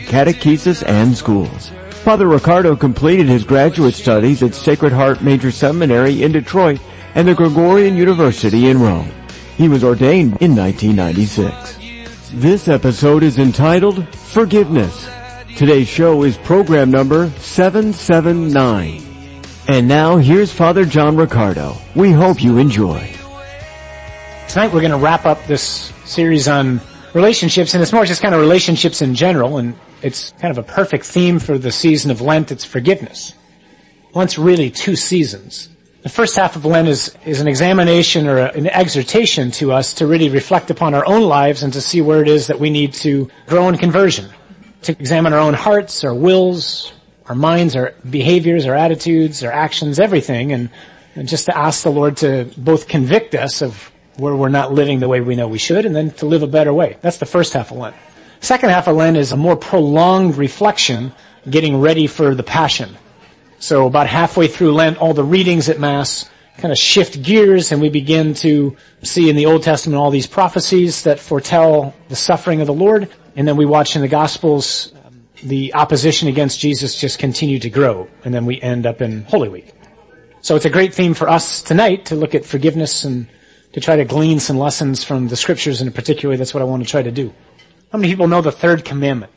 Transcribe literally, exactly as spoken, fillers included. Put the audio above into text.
catechesis and schools. Father Ricardo completed his graduate studies at Sacred Heart Major Seminary in Detroit and the Gregorian University in Rome. He was ordained in nineteen ninety-six. This episode is entitled Forgiveness. Today's show is program number seven seven nine. And now here's Father John Ricardo. We hope you enjoy. Tonight we're going to wrap up this series on relationships, and it's more just kind of relationships in general, and it's kind of a perfect theme for the season of Lent. It's forgiveness. Lent's really two seasons. The first half of Lent is, is an examination or a, an exhortation to us to really reflect upon our own lives and to see where it is that we need to grow in conversion, to examine our own hearts, our wills, our minds, our behaviors, our attitudes, our actions, everything, and, and just to ask the Lord to both convict us of where we're not living the way we know we should, and then to live a better way. That's the first half of Lent. Second half of Lent is a more prolonged reflection, getting ready for the Passion. So about halfway through Lent, all the readings at Mass kind of shift gears, and we begin to see in the Old Testament all these prophecies that foretell the suffering of the Lord, and then we watch in the Gospels the opposition against Jesus just continue to grow, and then we end up in Holy Week. So it's a great theme for us tonight to look at forgiveness and to try to glean some lessons from the Scriptures, and in particular, that's what I want to try to do. How many people know the third commandment?